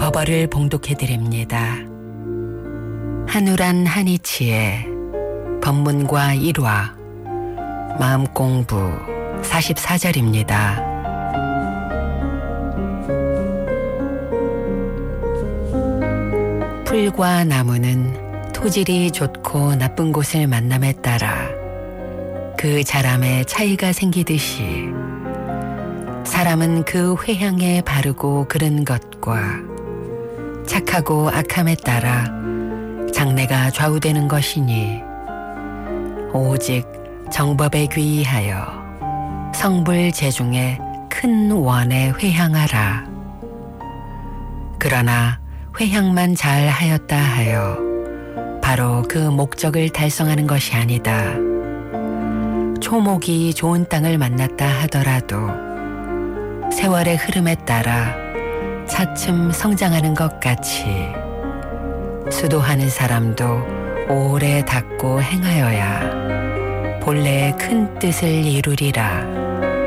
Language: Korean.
법어를 봉독해드립니다. 한우란 한이치의 법문과 일화 마음공부 44절입니다. 풀과 나무는 토질이 좋고 나쁜 곳을 만남에 따라 그 자람에 차이가 생기듯이 사람은 그 회향에 바르고 그른 것과 착하고 악함에 따라 장래가 좌우되는 것이니 오직 정법에 귀의하여 성불 제중에 큰 원에 회향하라. 그러나 회향만 잘 하였다 하여 바로 그 목적을 달성하는 것이 아니다. 초목이 좋은 땅을 만났다 하더라도 세월의 흐름에 따라 차츰 성장하는 것 같이 수도하는 사람도 오래 닦고 행하여야 본래의 큰 뜻을 이루리라.